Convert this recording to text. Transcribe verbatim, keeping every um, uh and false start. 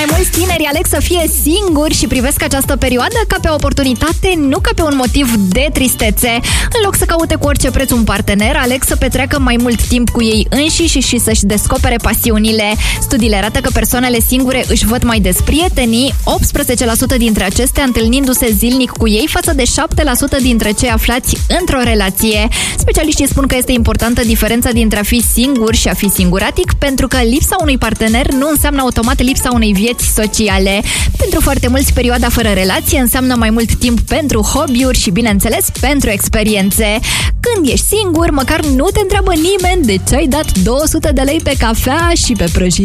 Mai mulți tineri aleg să fie singuri și privesc această perioadă ca pe oportunitate, nu ca pe un motiv de tristețe. În loc să caute cu orice preț un partener, aleg să petreacă mai mult timp cu ei înșiși și să-și descopere pasiunile. Studiile arată că persoanele singure își văd mai des prietenii, optsprezece la sută dintre acestea întâlnindu-se zilnic cu ei față de șapte la sută dintre cei aflați într-o relație. Specialiștii spun că este importantă diferența dintre a fi singur și a fi singuratic, pentru că lipsa unui partener nu înseamnă automat lipsa unei vieți sociale. Pentru foarte mulți, perioada fără relație înseamnă mai mult timp pentru hobby-uri și, bineînțeles, pentru experiențe. Când ești singur, măcar nu te întreabă nimeni de ce ai dat două sute de lei pe cafea și pe prăjit.